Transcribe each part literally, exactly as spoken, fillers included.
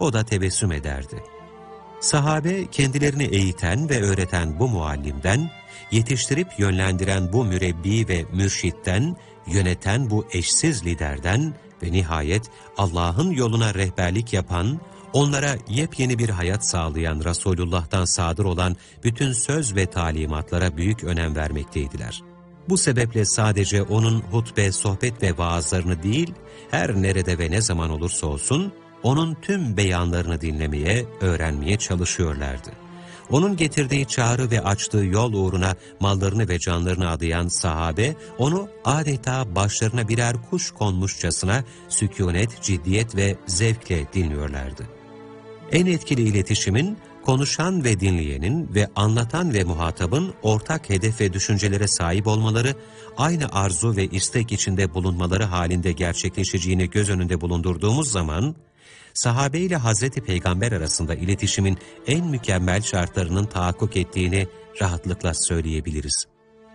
o da tebessüm ederdi. Sahabe kendilerini eğiten ve öğreten bu muallimden, yetiştirip yönlendiren bu mürebbi ve mürşitten, yöneten bu eşsiz liderden ve nihayet Allah'ın yoluna rehberlik yapan, onlara yepyeni bir hayat sağlayan Resulullah'tan sadır olan bütün söz ve talimatlara büyük önem vermekteydiler. Bu sebeple sadece onun hutbe, sohbet ve vaazlarını değil, her nerede ve ne zaman olursa olsun, onun tüm beyanlarını dinlemeye, öğrenmeye çalışıyorlardı. Onun getirdiği çağrı ve açtığı yol uğruna mallarını ve canlarını adayan sahabe, onu adeta başlarına birer kuş konmuşçasına sükûnet, ciddiyet ve zevkle dinliyorlardı. En etkili iletişimin, konuşan ve dinleyenin ve anlatan ve muhatabın ortak hedef ve düşüncelere sahip olmaları, aynı arzu ve istek içinde bulunmaları halinde gerçekleşeceğini göz önünde bulundurduğumuz zaman, sahabe ile Hazreti Peygamber arasında iletişimin en mükemmel şartlarının tahakkuk ettiğini rahatlıkla söyleyebiliriz.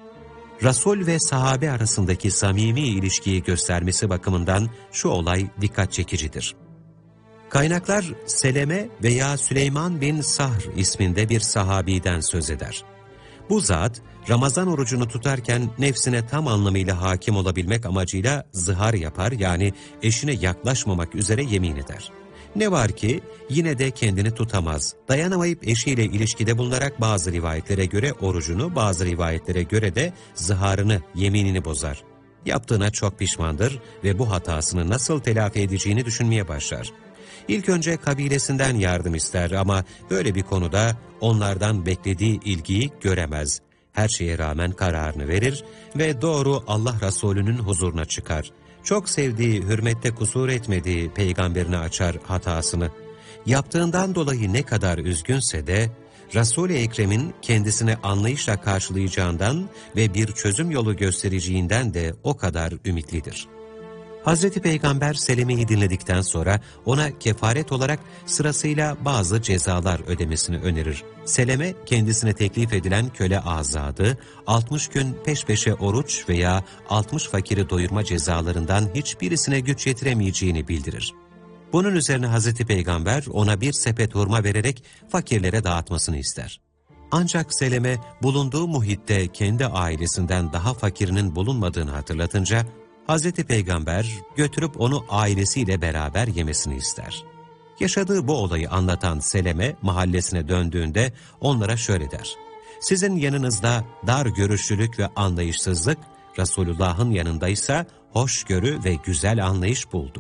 Resul ve sahabe arasındaki samimi ilişkiyi göstermesi bakımından şu olay dikkat çekicidir. Kaynaklar Seleme veya Süleyman bin Sahr isminde bir sahabiden söz eder. Bu zat, Ramazan orucunu tutarken nefsine tam anlamıyla hakim olabilmek amacıyla zihar yapar, yani eşine yaklaşmamak üzere yemin eder. Ne var ki yine de kendini tutamaz, dayanamayıp eşiyle ilişkide bulunarak bazı rivayetlere göre orucunu, bazı rivayetlere göre de ziharını, yeminini bozar. Yaptığına çok pişmandır ve bu hatasını nasıl telafi edeceğini düşünmeye başlar. İlk önce kabilesinden yardım ister ama böyle bir konuda onlardan beklediği ilgiyi göremez. Her şeye rağmen kararını verir ve doğru Allah Resulü'nün huzuruna çıkar. Çok sevdiği, hürmette kusur etmediği peygamberine açar hatasını. Yaptığından dolayı ne kadar üzgünse de Resul-i Ekrem'in kendisini anlayışla karşılayacağından ve bir çözüm yolu göstereceğinden de o kadar ümitlidir. Hazreti Peygamber Seleme'yi dinledikten sonra ona kefaret olarak sırasıyla bazı cezalar ödemesini önerir. Seleme kendisine teklif edilen köle azadı, altmış gün peş peşe oruç veya altmış fakiri doyurma cezalarından hiçbirisine güç yetiremeyeceğini bildirir. Bunun üzerine Hazreti Peygamber ona bir sepet hurma vererek fakirlere dağıtmasını ister. Ancak Seleme bulunduğu muhitte kendi ailesinden daha fakirinin bulunmadığını hatırlatınca, Hazreti Peygamber götürüp onu ailesiyle beraber yemesini ister. Yaşadığı bu olayı anlatan Seleme mahallesine döndüğünde onlara şöyle der: "Sizin yanınızda dar görüşlülük ve anlayışsızlık, Resulullah'ın yanındaysa hoşgörü ve güzel anlayış buldum."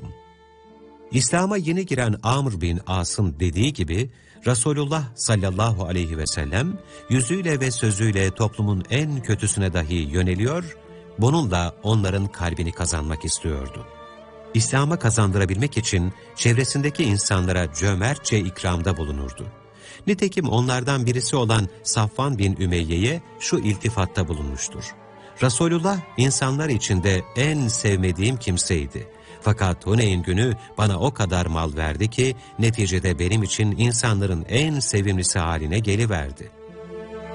İslam'a yeni giren Amr bin As'ın dediği gibi, Resulullah sallallahu aleyhi ve sellem yüzüyle ve sözüyle toplumun en kötüsüne dahi yöneliyor, bununla onların kalbini kazanmak istiyordu. İslam'a kazandırabilmek için çevresindeki insanlara cömertçe ikramda bulunurdu. Nitekim onlardan birisi olan Safvan bin Ümeyye'ye şu iltifatta bulunmuştur: "Resulullah insanlar içinde en sevmediğim kimseydi. Fakat Huneyn günü bana o kadar mal verdi ki neticede benim için insanların en sevimlisi haline geliverdi."